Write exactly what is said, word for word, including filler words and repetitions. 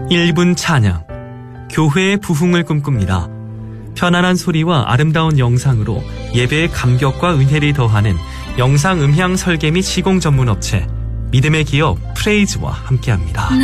일 분 찬양, 교회의 부흥을 꿈꿉니다. 편안한 소리와 아름다운 영상으로 예배의 감격과 은혜를 더하는 영상 음향 설계 및 시공 전문 업체 믿음의 기업 프레이즈와 함께합니다.